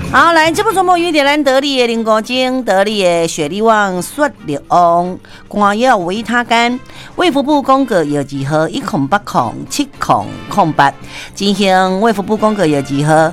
好，来这部节目有点咱得力的灵果精、得力的雪力旺、雪力旺、光药维他甘、卫福部公告药剂号108070008，进行卫福部公告药剂号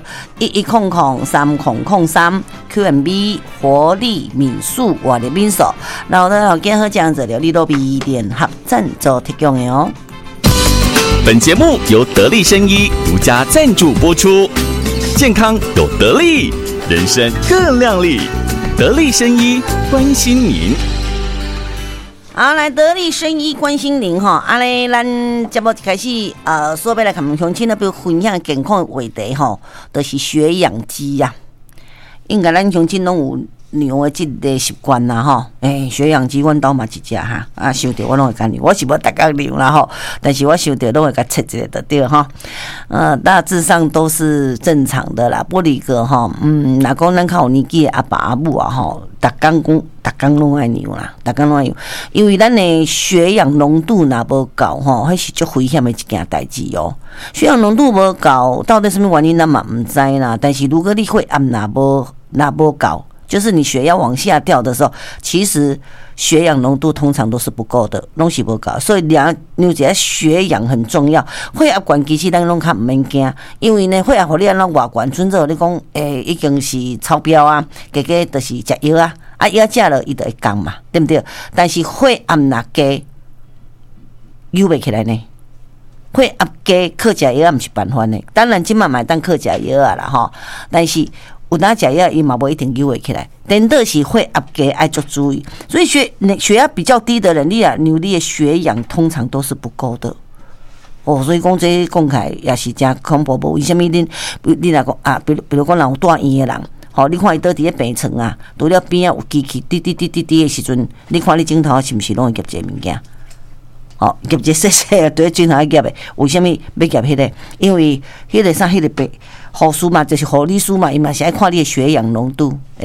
11003003 QMB 活力敏素活力敏素，然后呢，结合这样子的利多比联合赞助提供的哦。 本节目由得力生医独家赞助播出，健康有得力，人生更亮丽。得力生医关心您。 好，来得力生医关心您哈，啊嘞，咱节目开始所要来跟我们乡亲呢，比如分享健康的话题哈，就是血氧机呀。应该咱乡亲拢有牛的这个习惯啦吼，血氧机阮兜嘛一只哈，收到我拢会甲你，我是无逐工牛啦吼，但是我收到拢会甲测一个就对哈，大致上都是正常的啦。玻璃哥吼，若讲咱较有年纪的阿爸阿母啊吼，逐工拢爱牛啦，逐工拢爱牛，因为咱的血氧浓度若无够吼，迄是足危险的一件代志哦。血氧浓度无够，到底什么原因咱嘛毋知啦。但是如果你血压若无够，就是你血压往下掉的时候，其实血氧浓度通常都是不够的，拢是不够，所以牛一下血氧很重要。血压悬其实咱拢较毋免惊，因为呢血压互你安怎偌悬，准则你讲已经是超标啊，加就是食药啊，药食了伊就会降嘛，对不对？但是血压若低，扭袂起来呢。血压低，靠食药毋是办法呢。当然，即摆嘛当靠食药啊啦吼，但是有哪食药伊嘛无一定扭会起来，颠倒是血压低爱足注意，所以血压比较低的人，你的血氧通常都是不够的哦。所以讲这讲起来也是真恐怖无？为什么你若讲比如讲人有住院的人，吼，你看伊倒伫咧病床啊，除了边啊有机器滴滴滴滴滴的时阵，你看你镜头是毋是拢会夹这物件？哦，夹一细细啊，对镜头夹的，为什么要夹迄个？因为迄个啥，迄个病护士嘛，就是护理师嘛，伊嘛是爱看你的血氧浓度。